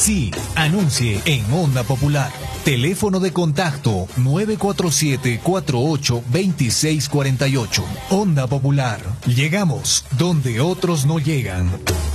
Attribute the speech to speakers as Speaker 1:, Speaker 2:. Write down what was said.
Speaker 1: Sí, anuncie en Onda Popular. Teléfono de contacto 947-48-2648. Onda Popular. Llegamos donde otros no llegan.